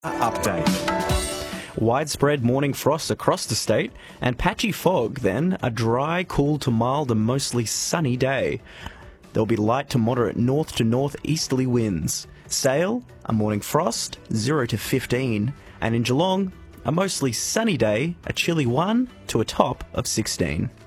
Update. Widespread morning frost across the state and patchy fog, then a dry, cool to mild and mostly sunny day. There'll be light to moderate north to northeasterly winds. Sale, a morning frost, 0 to 15, and in Geelong, a mostly sunny day, a chilly 1 to a top of 16.